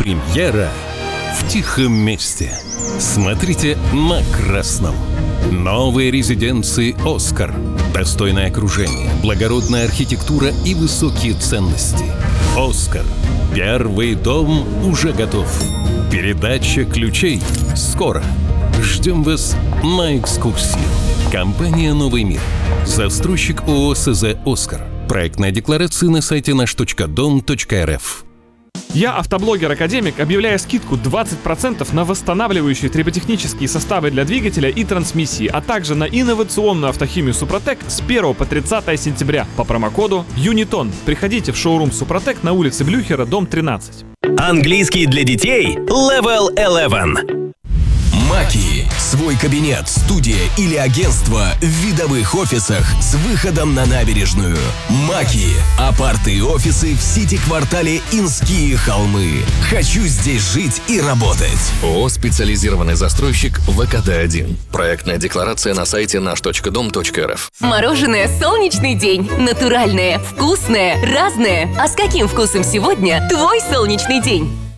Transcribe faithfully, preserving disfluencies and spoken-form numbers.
Премьера в тихом месте. Смотрите на красном. Новые резиденции «Оскар». Достойное окружение, благородная архитектура и высокие ценности. «Оскар». Первый дом уже готов. Передача ключей скоро. Ждем вас на экскурсию. Компания «Новый мир». Застройщик ООО СЗ «Оскар». Проектная декларация на сайте наш точка дом точка эр эф. Я, автоблогер-академик, объявляю скидку двадцать процентов на восстанавливающие триботехнические составы для двигателя и трансмиссии, а также на инновационную автохимию Супротек с первого по тридцатое сентября по промокоду Юнитон. Приходите в шоурум Супротек на улице Блюхера, дом тринадцать. Английский для детей Level одиннадцать. Маки. Свой кабинет, студия или агентство в видовых офисах с выходом на набережную. Маки. Апарты и офисы в сити-квартале Инские холмы. Хочу здесь жить и работать. ООО «Специализированный застройщик вэ ка дэ один». Проектная декларация на сайте наш точка дом точка эр эф. Мороженое «Солнечный день». Натуральное, вкусное, разное. А с каким вкусом сегодня твой солнечный день?